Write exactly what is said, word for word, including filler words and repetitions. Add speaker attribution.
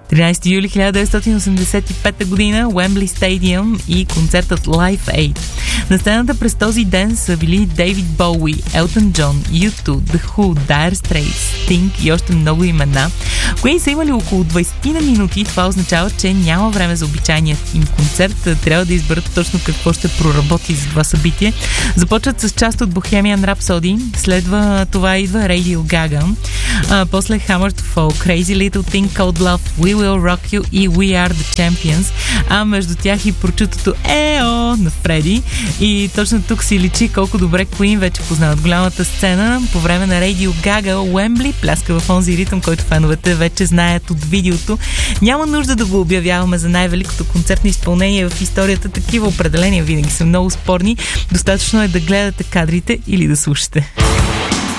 Speaker 1: тринайсети юли хиляда деветстотин осемдесет и пета година, Уембли Стадиум и концертът Live Aid. На сцената през този ден са били Дейвид Боуи, Елтън Джон, Ю ту, The Who, Dire Straits, Sting и още много имена, които са имали около двайсет на минути. Това означава, че няма време за обичайния им концерт. Трябва да изберат точно какво ще проработи за това събитие. Започват с част от Bohemian Rhapsody, следва това идва Radio Gaga, а, после Hammer to Fall, Crazy Little Thing Called Love, We Will Rock You и We Are The Champions, а между тях и прочутото Ео на Фреди. И точно тук си личи колко добре Queen вече познават голямата сцена. По време на Radio Gaga Уембли пляска в онзи ритъм, който феновете вече знаят от видеото. Няма нужда да го обявяваме за най-великото концертно изпълнение в историята. Такива определения винаги са много спорни. Достатъчно е да гледате кадрите или да слушате.